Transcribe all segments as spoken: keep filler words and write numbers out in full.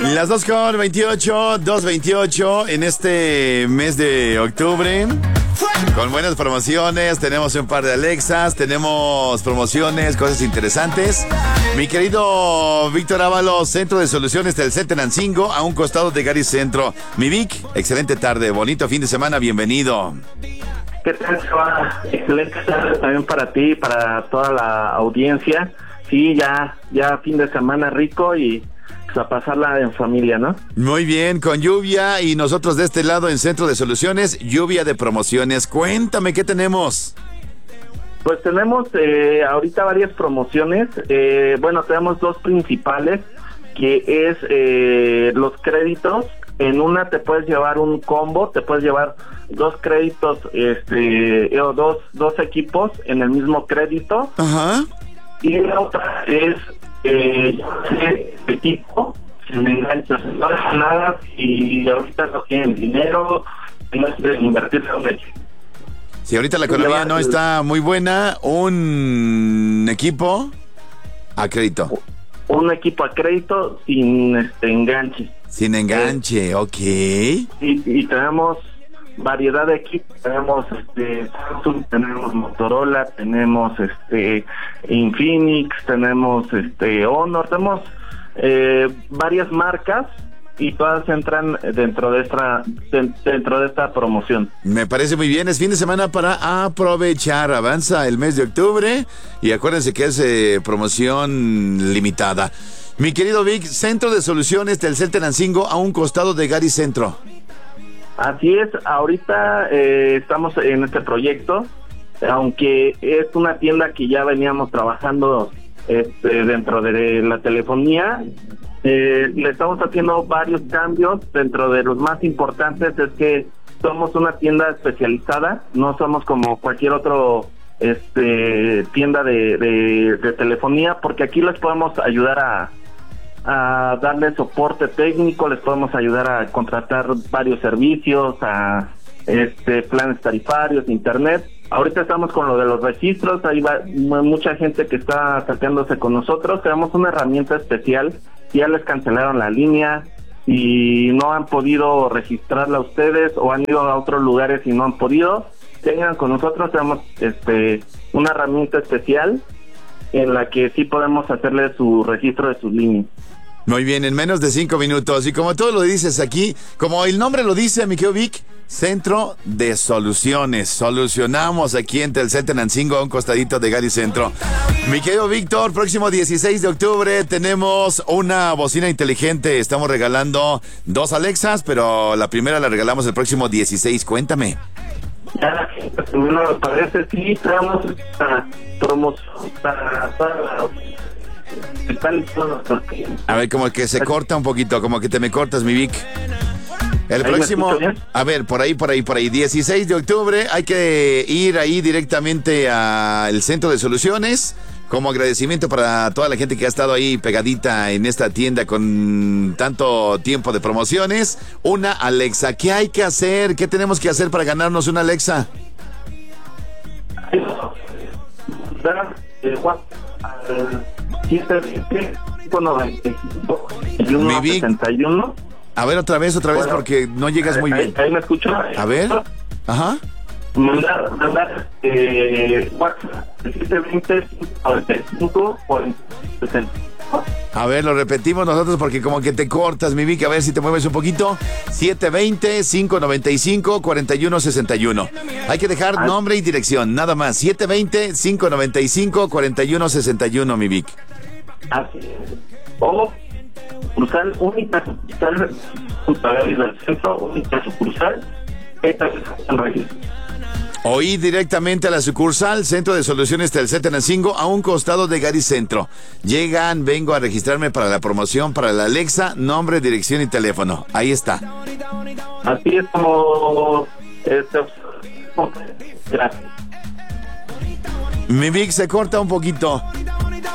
Las dos con veintiocho, dos veintiocho en este mes de octubre. Con buenas promociones, tenemos un par de Alexas, tenemos promociones, cosas interesantes. Mi querido Víctor Ábalos, Centro de Soluciones Telcel Tenancingo, a un costado de Gary Centro. Mi Vic, excelente tarde, bonito fin de semana, bienvenido. ¿Qué tal, Chava? Excelente tarde también para ti y para toda la audiencia. Sí, ya, ya fin de semana rico y pues, a pasarla en familia, ¿no? Muy bien, con lluvia y nosotros de este lado en Centro de Soluciones, lluvia de promociones. Cuéntame, ¿qué tenemos? Pues tenemos eh, ahorita varias promociones. Eh, bueno, tenemos dos principales, que es eh, los créditos. En una te puedes llevar un combo, te puedes llevar dos créditos, este, o dos, dos equipos en el mismo crédito. Ajá. Y la otra es eh, equipo, sin enganchos, no es nada, y ahorita no tienen dinero, no es de invertir en leche. Si ahorita la economía no está muy buena, un equipo a crédito. Un equipo a crédito sin este enganche. Sin enganche, eh, ok. Y, y tenemos variedad de equipos, tenemos este Samsung, tenemos Motorola, tenemos este Infinix, tenemos este Honor, tenemos eh, varias marcas y todas entran dentro de esta dentro de esta promoción. Me parece muy bien, es fin de semana para aprovechar, avanza el mes de octubre y acuérdense que es eh, promoción limitada. Mi querido Vic, Centro de Soluciones Telcel Tenancingo, a un costado de Gary Centro. Así es, ahorita eh, estamos en este proyecto, aunque es una tienda que ya veníamos trabajando este, dentro de la telefonía, eh, le estamos haciendo varios cambios. Dentro de los más importantes es que somos una tienda especializada, no somos como cualquier otro este tienda de, de, de telefonía, porque aquí les podemos ayudar a a darle soporte técnico, les podemos ayudar a contratar varios servicios, a este planes tarifarios, internet. Ahorita estamos con lo de los registros, ahí va mucha gente que está acercándose con nosotros. Tenemos una herramienta especial, ya les cancelaron la línea y no han podido registrarla ustedes o han ido a otros lugares y no han podido. Tengan con nosotros, tenemos este una herramienta especial en la que sí podemos hacerle su registro de sus líneas. Muy bien, en menos de cinco minutos. Y como tú lo dices aquí, como el nombre lo dice, mi querido Vic, Centro de Soluciones. Solucionamos aquí en Telcel Tenancingo, a un costadito de Gary Centro. Mi querido Víctor, próximo dieciséis de octubre tenemos una bocina inteligente. Estamos regalando dos Alexas, pero la primera la regalamos el próximo dieciséis. Cuéntame. Ya, bueno, me parece, sí, traemos esta promoción para toda la... A ver, como que se corta un poquito, como que te me cortas, mi Vic. El próximo, a ver, por ahí, por ahí, por ahí, dieciséis de octubre, hay que ir ahí directamente al Centro de Soluciones, como agradecimiento para toda la gente que ha estado ahí pegadita en esta tienda con tanto tiempo de promociones. Una Alexa, ¿qué hay que hacer? ¿Qué tenemos que hacer para ganarnos una Alexa? Mi Vic, a ver, otra vez, otra vez, bueno, porque no llegas muy bien. Ahí me escucho. A ver, ajá. Mandar, mandar, eh, WhatsApp, siete veinte, cuarenta y cinco, sesenta. A ver, lo repetimos nosotros porque como que te cortas, mi Vic, a ver si te mueves un poquito. siete veinte, cinco noventa y cinco, cuarenta y uno sesenta y uno. Hay que dejar ah. nombre y dirección, nada más. siete veinte, cinco noventa y cinco, cuarenta y uno sesenta y uno, mi Vic. Así es. O sucursal única, sucursal del centro, única sucursal. Esta es el registro. O ir directamente a la sucursal Centro de Soluciones Telcel Tenancingo, a un costado de Gary Centro. Llegan, vengo a registrarme para la promoción, para la Alexa, nombre, dirección y teléfono. Ahí está. Así es como... Este, gracias. Mi Vic, se corta un poquito.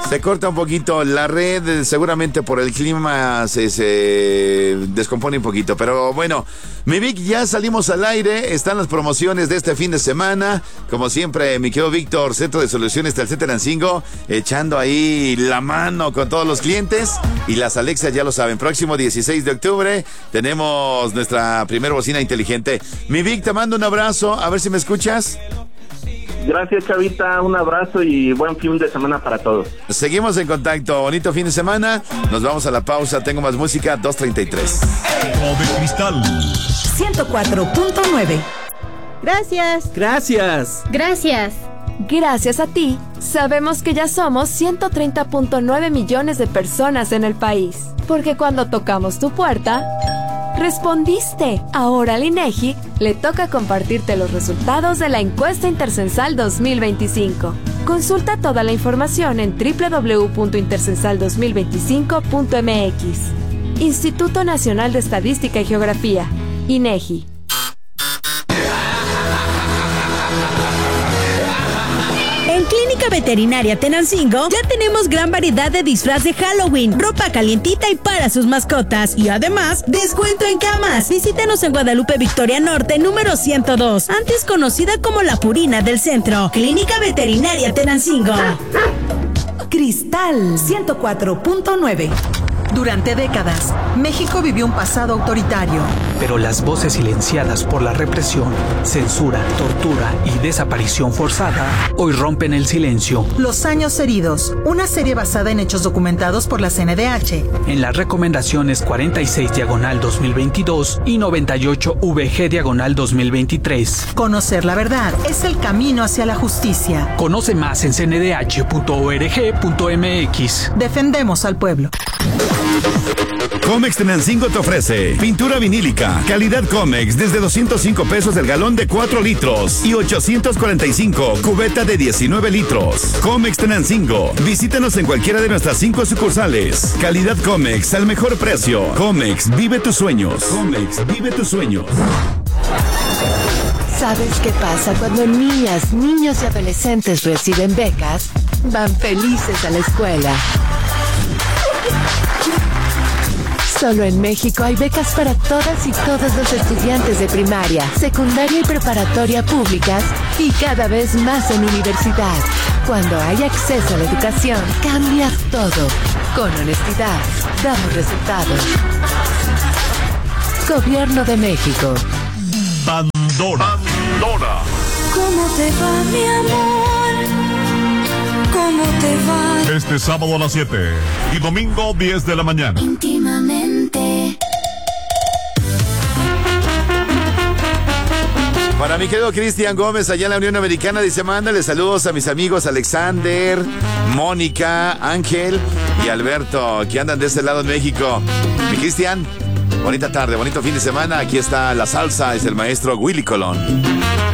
Se corta un poquito la red, seguramente por el clima se, se descompone un poquito, pero bueno, mi Vic, ya salimos al aire, están las promociones de este fin de semana, como siempre, mi querido Víctor, Centro de Soluciones Telcel-Tenancingo, echando ahí la mano con todos los clientes, y las Alexas ya lo saben, próximo dieciséis de octubre tenemos nuestra primera bocina inteligente. Mi Vic, te mando un abrazo, a ver si me escuchas. Gracias, Chavita, un abrazo y buen fin de semana para todos. Seguimos en contacto, bonito fin de semana, nos vamos a la pausa, tengo más música, dos treinta y tres. de Cristal ciento cuatro punto nueve. Gracias. Gracias. Gracias. Gracias a ti, sabemos que ya somos ciento treinta punto nueve millones de personas en el país. Porque cuando tocamos tu puerta, respondiste. Ahora al INEGI le toca compartirte los resultados de la encuesta Intercensal dos mil veinticinco. Consulta toda la información en doble u doble u doble u punto intercensal dos mil veinticinco punto m x. Instituto Nacional de Estadística y Geografía, INEGI. En Clínica Veterinaria Tenancingo ya tenemos gran variedad de disfraz de Halloween, ropa calientita y para sus mascotas. Y además, descuento en camas. Visítanos en Guadalupe Victoria Norte, número ciento dos, antes conocida como La Purina del Centro. Clínica Veterinaria Tenancingo. Cristal ciento cuatro punto nueve. Durante décadas, México vivió un pasado autoritario. Pero las voces silenciadas por la represión, censura, tortura y desaparición forzada hoy rompen el silencio. Los años heridos, una serie basada en hechos documentados por la C N D H. En las recomendaciones cuarenta y seis diagonal dos mil veintidós y noventa y ocho V G diagonal dos mil veintitrés. Conocer la verdad es el camino hacia la justicia. Conoce más en c n d h punto org punto m x. Defendemos al pueblo. Comex Tenancingo te ofrece pintura vinílica, calidad Comex desde doscientos cinco pesos el galón de cuatro litros y ochocientos cuarenta y cinco cubeta de diecinueve litros. Comex Tenancingo, visítanos en cualquiera de nuestras cinco sucursales. Calidad Comex al mejor precio. Comex, vive tus sueños. Comex, vive tus sueños. ¿Sabes qué pasa cuando niñas, niños y adolescentes reciben becas? Van felices a la escuela. Solo en México hay becas para todas y todos los estudiantes de primaria, secundaria y preparatoria públicas y cada vez más en universidad. Cuando hay acceso a la educación, cambia todo. Con honestidad, damos resultados. Gobierno de México. Pandora. Pandora. ¿Cómo te va, mi amor? ¿Cómo te va? Este sábado a las siete y domingo diez de la mañana. Íntimamente. Para mi querido Cristian Gómez, allá en la Unión Americana, dice, mándale saludos a mis amigos Alexander, Mónica, Ángel y Alberto, que andan de este lado en México. Mi Cristian, bonita tarde, bonito fin de semana. Aquí está la salsa, es el maestro Willy Colón.